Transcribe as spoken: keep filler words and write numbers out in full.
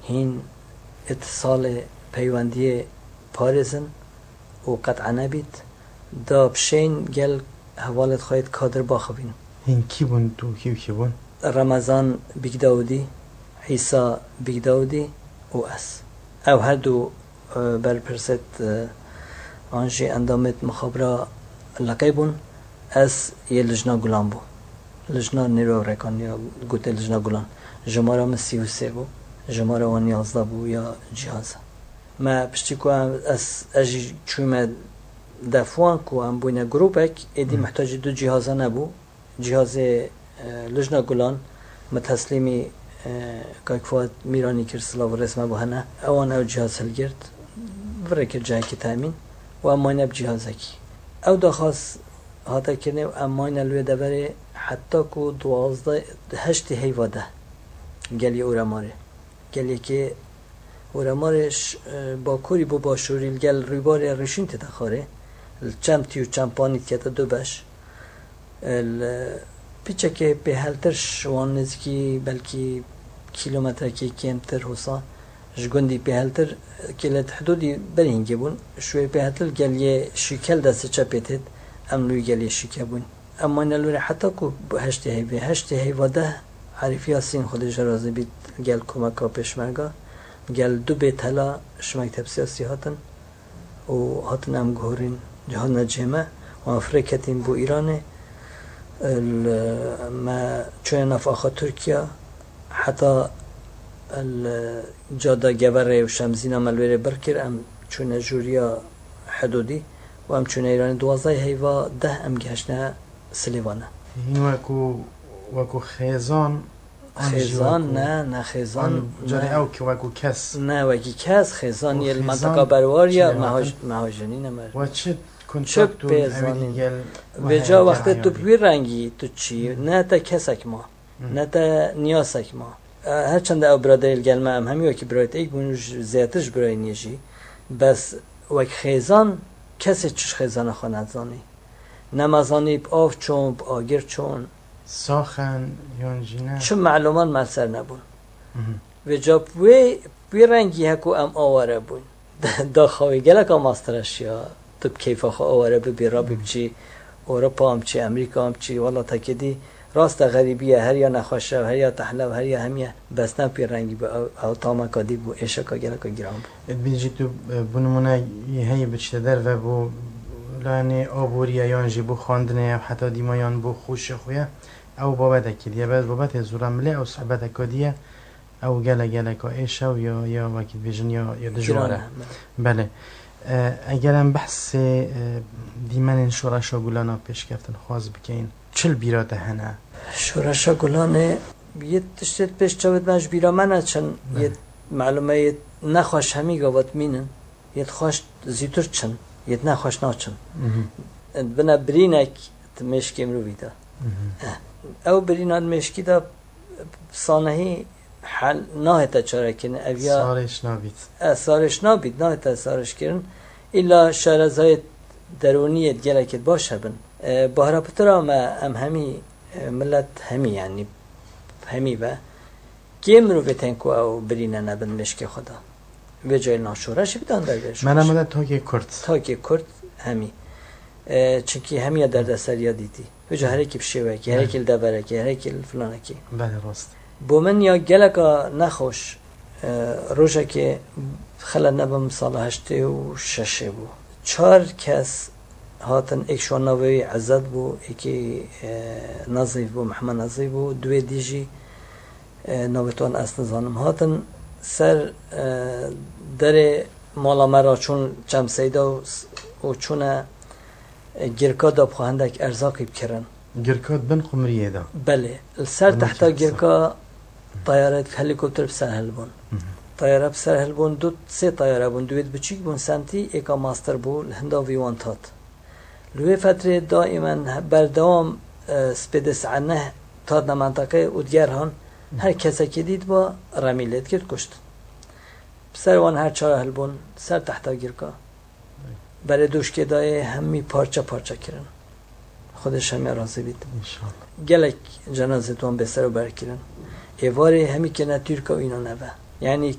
هین اتصال پیوندی پارزن و قطع نبید دا بشین گل حوالت خواهید کادر باخبین. هین کی بون تو کی کی بون؟ رمضان بیگ داودی، عیسی بیگ داودی و اس او هر دو برپرست آنجی اندامت مخابره لقیبون از یه لجنا گلان بو لجنا نیرو رکان یا گوته لجنا گلان جماره من سی و سه بو جماره وان یازده بو یا جهازه ما پشتی که از اجی چویمه دفوان که هم بوینه گروپک ایدی محتاج دو جهازه نبو جهاز لجنا گلان متسلیمی که فواد میرانی کرد سلاو رسمه بو هنه اوان او جهاز هل گرد ورکر جایی که تامین و اماینه بجهازه کی او داخواست هاتا کرنه و اماینه لوی دبره حتی که دوازده هشتی هیواده گلی اورماره گلی که اورمارش با کوری بو باشوریل گل ریبار رشین تدخاره چم تیو چم پانیت که تا دو بش پیچه که به هلترش وان نزکی بلکی کیلومتر که کمتر حسا جگندی به هلتر کلت حدودی برینگی بون شوی به هلتر گلی شکل دست چپیتید املوی گلی شکل بون اما نلوری حتی که هشتی هیوه هشتی هیوه ده عریفی هستین خودش رازی بید گل کمکا پیشمرگا گل دو بیت هلا شمک تبسیاسی هاتن و هاتن هم گهورین جهان نجمه و افریکتین بو ایرانه ما چون نفاخه ترکیه حتی الجاده جبره و شمزینا ملویره برکر ام چون جوریا حدودی و ام چون ایران دوازده هیوا ده ام گشنه سلیوانه این وکو وکو خیزان خیزان نه نه خیزان جاری او که وکو کس نه وکی کس خیزان یه منطقه بروار یا مهاج مهاجنی نمر و چه کنترکت و به جا وقت تو بی رنگی تو چی نه تا کسک ما نه تا نیاسک ما هرچند او برادر گلمه هم همی وکی برایت ایک بونش زیادش برای نیجی بس وک خیزان کسی چش خیزان خواند زانی نمازانی باف چون آگر چون ساخن یانجینه چون معلومان مرسر نبون و جا بوی بی رنگی هکو ام آواره بون دا خواهی گلک هم ماسترش یا تو کیفا خواه آواره ببی را ببچی اروپا هم چی امریکا هم چی والا تکیدی راست غریبیه هر یا نخواشه هر یا تحلو هر یا همیه بس نم پی رنگی با او تاما کادی بو ایشکا گلکا گرام بو بینجی تو بونمونه هی بچه در و بو لانه آبوریه یانجی بو خواندنه حتی دیمایان بو خوش خویه او بابت اکیدیه بعد بابت زورمله او صحبت اکادیه او گله گله که ایشا و یا یا وکیل بیجن یا یا دجواره بله اگرم بحث دیمن شورشا گلانا پیش کفتن خواست بکین چل بیراته هنه شورشا گلانه یه تشتید پیش چاوید منش بیرا منه چن یه معلومه یه نخواش همی گوات مینن یه خواش زیتر چن یه نخواش ناچن بنا برینک مشکی امرو بیده او برینان مشکی دا سانهی حل ناهتا چاره کنه اویا سارش نابید سارش نابید ناهتا سارش کرن ایلا شارزهای درونیت گلکت باشه بن بحرا پترا ما ام همی ملت همی یعنی همی با که مرو بتن که او برینه نبن مشک خدا و جای ناشورش بدان در برش من امده تاکی کرد تاکی کرد همی چونکی همی در دستریا دیدی و جا هر اکی بشیوه که هر اکی لدبره که هر اکی فلانه که بله راست بو من یا گلکا نخوش روژه که خلا نبم سال هشته و ششه بو چهار کس هاتن ایک شواناوی عزد بو ایکی نظیف بو محمد نظیف بو دوی دیجی نویتوان اس نزانم هاتن سر در مالا مرا چون چم سیدا و چون گرکا دا بخواهندک ارزاقی بکرن گرکات بن خمریه دا بله سر تحتا گرکا طیارت هلیکوپتر بسر هلبون طیاره بسر هلبون دو سه طیاره بون دوید بچیک بون سنتی ایکا ماستر بو هندا ویوان تات لوی فتره دائما بردوام سپیدس عنه تاد نمانتاقه و دیگر هن هر کسی که دید با رمیلت کرد کشت سر وان هر چهار هلبون سر تحتا گرکا برای دوشکه دای همی پارچه پارچه کرن خودش همی راضی بید گلک جنازه توان به سر و بر کرن ایواره همی که نتیر که اینا نوه یعنی